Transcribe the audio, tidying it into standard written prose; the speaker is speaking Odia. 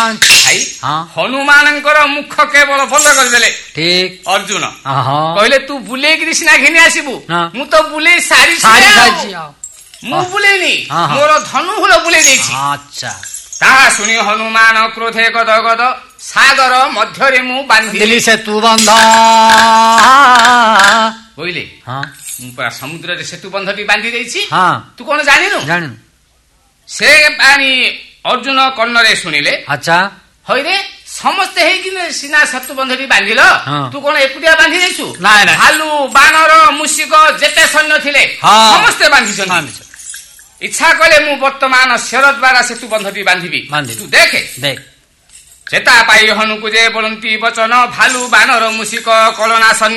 ଭାଇ ହନୁମାନଙ୍କର ମୁଖ କେବଳ ଭଲ କରିଦେଲେ। ଠିକ ଅର୍ଜୁନ କହିଲେ ତୁ ବୁଲେଇକିରି ସିନା ଘିନି ଆସିବୁ, ମୁଁ ତ ବୁଲେଇ ସାରିଛି, ମୁଁ ବୁଲେଇନି, ମୋର ଧନୁ ଫୁଲ ବୁଲେଇ ଦେଇଛି। ଆଚ୍ଛା। ତାହା ଶୁଣି ହନୁମାନ କ୍ରୋଧେ ଗଦ ଗଦ ସାଗର ମଧ୍ୟରେ ମୁଁ ବାନ୍ଧିଲି ସେତୁ ବନ୍ଧ କହିଲେ। ମୁଁ ପୁରା ସମୁଦ୍ରରେ ସେତୁ ବନ୍ଧଟି ବାନ୍ଧି ଦେଇଛି, ତୁ କଣ ଜାଣିନୁ? ଜାଣିନୁ। ସେ ପାଣି ଅର୍ଜୁନ କର୍ଣ୍ଣରେ ଶୁଣିଲେ। ଆଚ୍ଛା। ହଇରେ ସମସ୍ତେ ହେଇକି ସିନା ସେତୁ ବନ୍ଧଟି ବାନ୍ଧିଲ, ତୁ କଣ ଏକୁଟିଆ ବାନ୍ଧି ଦେଇଛୁ? ଭାଲୁ ବାନର ମୂଷିକ ଯେତେ ସୈନ୍ୟ ଥିଲେ ସମସ୍ତେ ବାନ୍ଧିଛନ୍ତି। ଇଚ୍ଛା କଲେ ମୁଁ ବର୍ତ୍ତମାନ ଶର ଦ୍ୱାରା ସେତୁ ବନ୍ଧଟି ବାନ୍ଧିବି, ତୁ ଦେଖେ। ଚେତା ପାଇ ହନୁକୁ ଯେ ବୋଳନ୍ତି ବଚନ ଭାଲୁ ବାନର ମୂଷିକ କଳନା ସୈନ୍ୟ